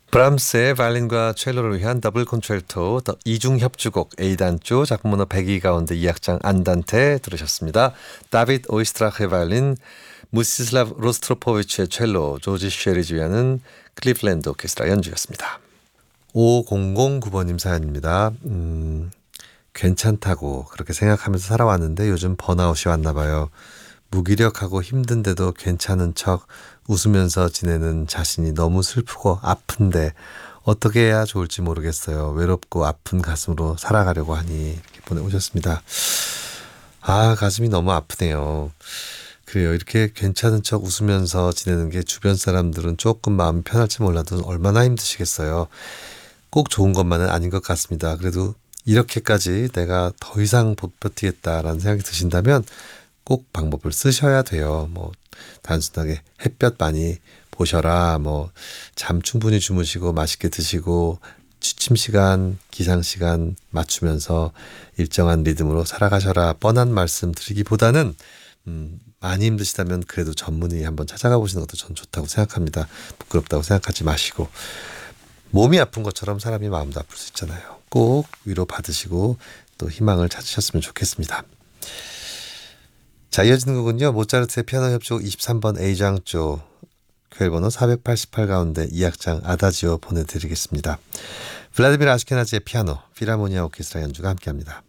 브람스의 바이올린과 첼로를 위한 더블 콘체르토 이중 협주곡 A단조 작품 번호 102 가운데 2악장 안단테 들으셨습니다. 다비드 오이스트라흐의 바이올린, 무스티슬라브 로스트로포비치의 첼로, 조지 쉐리 지휘하는 클리블랜드 오케스트라 연주였습니다. 5009번님 사연입니다. 괜찮다고 그렇게 생각하면서 살아왔는데 요즘 번아웃이 왔나 봐요. 무기력하고 힘든데도 괜찮은 척 웃으면서 지내는 자신이 너무 슬프고 아픈데 어떻게 해야 좋을지 모르겠어요. 외롭고 아픈 가슴으로 살아가려고 하니 이렇게 보내오셨습니다. 아, 가슴이 너무 아프네요. 그래요. 이렇게 괜찮은 척 웃으면서 지내는 게 주변 사람들은 조금 마음이 편할지 몰라도 얼마나 힘드시겠어요. 꼭 좋은 것만은 아닌 것 같습니다. 그래도 이렇게까지 내가 더 이상 못 버티겠다라는 생각이 드신다면 꼭 방법을 쓰셔야 돼요. 뭐 단순하게 햇볕 많이 보셔라, 뭐 잠 충분히 주무시고 맛있게 드시고 취침 시간, 기상 시간 맞추면서 일정한 리듬으로 살아가셔라 뻔한 말씀 드리기보다는 많이 힘드시다면 그래도 전문의 한번 찾아가 보시는 것도 전 좋다고 생각합니다. 부끄럽다고 생각하지 마시고 몸이 아픈 것처럼 사람이 마음도 아플 수 있잖아요. 꼭 위로 받으시고 또 희망을 찾으셨으면 좋겠습니다. 자, 이어지는 곡은요. 모차르트의 피아노 협주곡 23번 A장조 퀘일번호 488 가운데 2악장 아다지오 보내드리겠습니다. 블라디미르 아시케나지의 피아노, 필하모니아 오케스트라 연주가 함께합니다.